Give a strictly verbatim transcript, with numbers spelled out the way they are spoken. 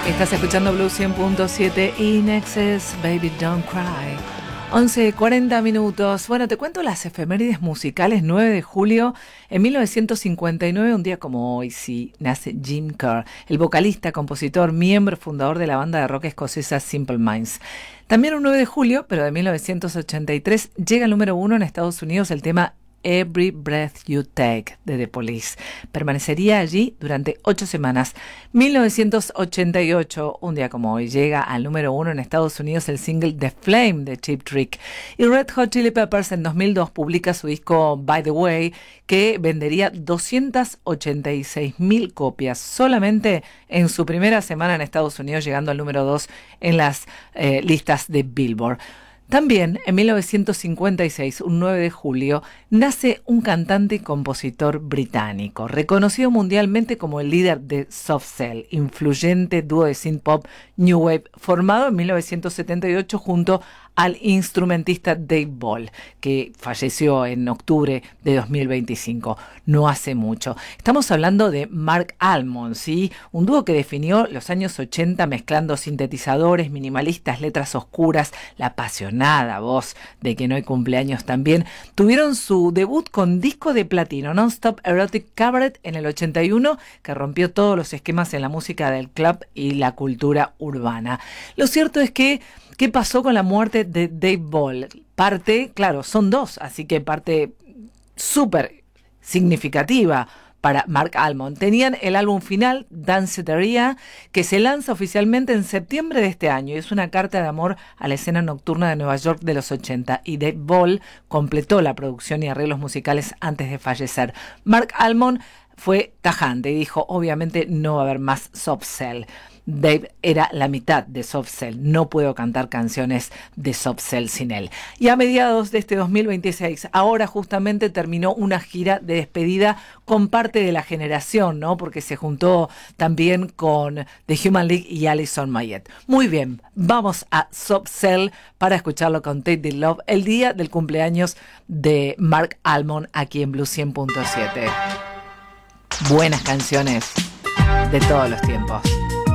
Estás escuchando Blue cien punto siete, In Excess, Baby Don't Cry. once cuarenta minutos. Bueno, te cuento las efemérides musicales. Nueve de julio, en mil novecientos cincuenta y nueve, un día como hoy, sí, nace Jim Kerr, el vocalista, compositor, miembro fundador de la banda de rock escocesa Simple Minds. También un nueve de julio, pero de mil novecientos ochenta y tres, llega al número uno en Estados Unidos el tema Every Breath You Take de The Police. Permanecería allí durante ocho semanas. mil novecientos ochenta y ocho, un día como hoy, llega al número uno en Estados Unidos el single The Flame de Cheap Trick. Y Red Hot Chili Peppers en dos mil dos publica su disco By the Way, que vendería doscientas ochenta y seis mil copias solamente en su primera semana en Estados Unidos, llegando al número dos en las eh, listas de Billboard. También, en mil novecientos cincuenta y seis, un nueve de julio, nace un cantante y compositor británico, reconocido mundialmente como el líder de Soft Cell, influyente dúo de synth pop New Wave, formado en mil novecientos setenta y ocho junto al instrumentista Dave Ball, que falleció en octubre de dos mil veinticinco, no hace mucho. Estamos hablando de Marc Almond, ¿sí? Un dúo que definió los años ochenta mezclando sintetizadores, minimalistas, letras oscuras, la apasionada voz de Que No Hay Cumpleaños también. Tuvieron su debut con disco de platino, Non-Stop Erotic Cabaret, en el ochenta y uno, que rompió todos los esquemas en la música del club y la cultura urbana. Lo cierto es que ¿qué pasó con la muerte de Dave Ball? Parte, claro, son dos, así que parte súper significativa para Marc Almond. Tenían el álbum final, Danceteria, que se lanza oficialmente en septiembre de este año, y es una carta de amor a la escena nocturna de Nueva York de los ochenta, y Dave Ball completó la producción y arreglos musicales antes de fallecer. Marc Almond fue tajante y dijo, obviamente no va a haber más Soft Cell. Dave era la mitad de Soft Cell, no puedo cantar canciones de Soft Cell sin él. Y a mediados de este dos mil veintiséis, ahora justamente terminó una gira de despedida con parte de la generación, ¿no? Porque se juntó también con The Human League y Alison Mayet. Muy bien, vamos a Soft Cell para escucharlo con Take the Love, el día del cumpleaños de Marc Almond aquí en Blue cien punto siete. Buenas canciones de todos los tiempos.